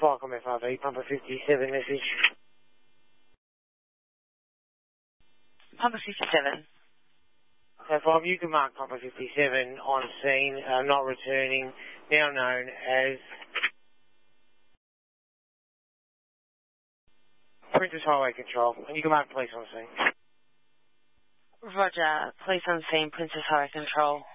Viacom FRV, Pumper 57 message. Pumper 57. So 5, you can mark Pumper 57 on scene, not returning, now known as Princess Highway Control. And you can mark police on scene. Roger. Police on scene, Princess Highway Control.